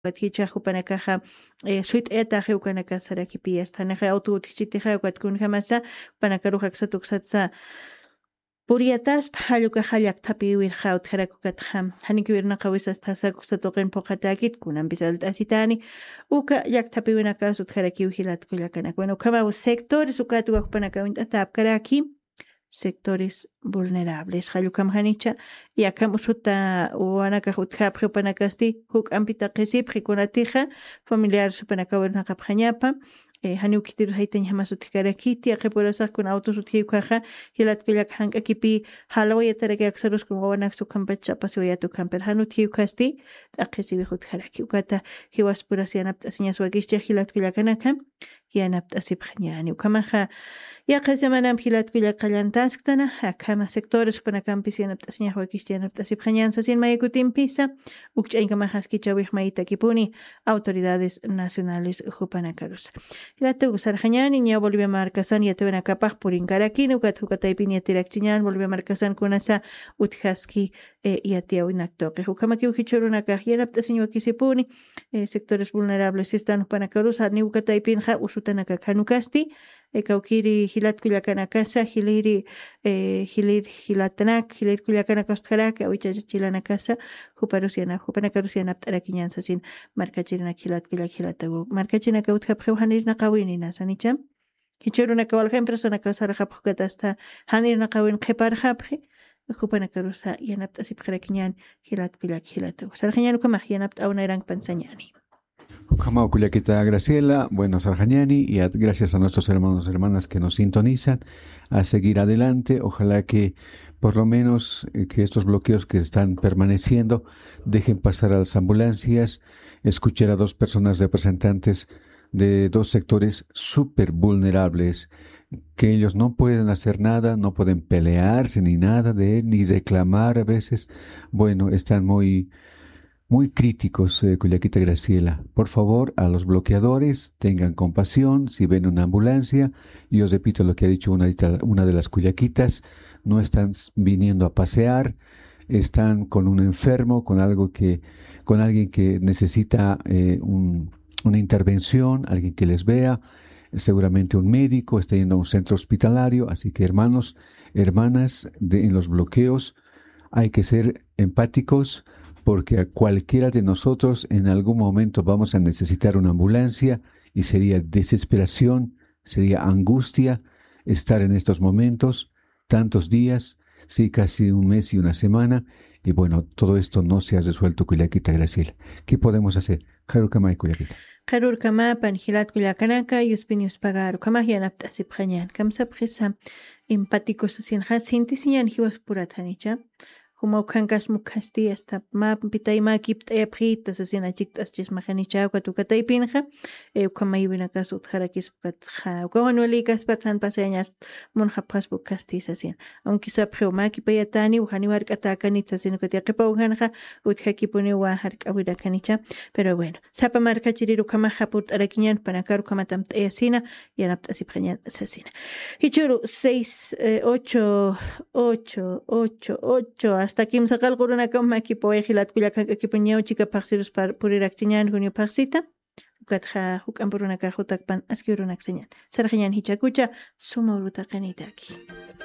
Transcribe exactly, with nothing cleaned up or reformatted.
Hicha hupanakaja eh, suit eta heukanaka sarakipi estanaja autoutichitija kun jamasa panakaruja xatuxatsa puriatas haluka hallak tapi wirja utjarakukatjam hanikirna qawisas tasa kusatoqen poqatakit kunan bisalt asitani uka yak tapi winaka utjaraki uhilat kullakanak bueno kama sectores ukatu panaka wintatap karaki sectores vulnerables halukam hanicha y acá musuta wanaka hutkap panakasti huk ampita qisip hikunatija familiar supanaka werna kaphañapa eh hanu kitir haytan hamasutikarakitti aqepurasaq kun autos uthiukaja hilat kullak hank akipi halawaya taraki aksarus kun wanak sukampecha pasuyatu kamper hanu thiukasti aqesibi hutkaraki ukata hiwaspurasianap asiñas wagischa hilat kullakanaka yanap asibkhñani ukamaja ya qasemanam hilat kullak qallantasktana akama sectores panakampisianap asiñas wagischianap asibkhñansa sin maykutin pisa ukchainkama haskichawih mayita kipuni autoridades nacionales hupanakarusa Hilatu sarjañani ña Bolivia marcasan ya tevena kapaj purinkarakini ukat hukataypin yatirakchiñan Bolivia marcasan kunasa utjaski eh, yatiawinaktoqe hukamaki ukichurunakaj yanapta siñuakisipuni eh, sectores vulnerables están hupanakarusa ni ukataypinja usutanaka kanukasti eh, kaukiri hilat kullakanakasa hiliri eh, hilir hilatanak hilir kullakanakastjaraka awichachilanakasa huparusiana hupanakarusiana aptarakiñansa sin markachirina hilat kullak hilatagu markachinaka utkapje hanirna qawini nasanicham hichurunaka walja empresanaka sarajapjukatasta hanirna qawin qeparjapje hupanakarusa yanapta sipjarakiñan hilat kullak hilatagu sarjañanukama yanapta awnairank pansañani Kamau Kuliakita Graciela, bueno, Sarjaniani, y a, gracias a nuestros hermanos y hermanas que nos sintonizan, a seguir adelante. Ojalá que por lo menos eh, que estos bloqueos que están permaneciendo dejen pasar a las ambulancias, escuchar a dos personas representantes de dos sectores súper vulnerables, que ellos no pueden hacer nada, no pueden pelearse ni nada de él, ni reclamar a veces. Bueno, están muy... Muy críticos, eh, Culiaquita Graciela. Por favor, a los bloqueadores, tengan compasión. Si ven una ambulancia, y os repito lo que ha dicho una, una de las Culiaquitas, no están viniendo a pasear, están con un enfermo, con algo que, con alguien que necesita eh, un, una intervención, alguien que les vea, seguramente un médico, está yendo a un centro hospitalario. Así que, hermanos, hermanas, de, en los bloqueos hay que ser empáticos, porque a cualquiera de nosotros en algún momento vamos a necesitar una ambulancia y sería desesperación, sería angustia estar en estos momentos, tantos días, sí, casi un mes y una semana, y bueno, todo esto no se ha resuelto, Culiaquita Graciela. ¿Qué podemos hacer? Karurkamay, Culiaquita. Karurkama, Panjilat, Kuliakanaka, Yuspinius Pagar, Kamahianapta Sipjañan, Kamsapjesa, empáticos sin Jacintiñan, Hiwaspuratanica. Como kankas mukasti hasta ma pitay ma kiptay apjita sa sinachiktas chismajanicha katukatay pinja e kamayibina kasut jarakis patja kawanualikas patan paseñas monjapas bukasti sa sin aunque sa ma kipayatani uhani warkatakanit sa sin katiakepa uhanja uthakipuni wa harkawira kanicha pero bueno sapa marca chiriru kamajaput arakiñan panakaru kamatam tayasina yanapta sipjañan sa sin hichuru seis ocho ocho ocho ocho hasta aquí msaqal quruna kama equipo ejilat kullakan equipo ñaw chica paxirus par purirak chiñan junio paxita ukatja hukam puruna ka hutakpan askirunak señal sarjañan hichakucha suma uruta qanitaki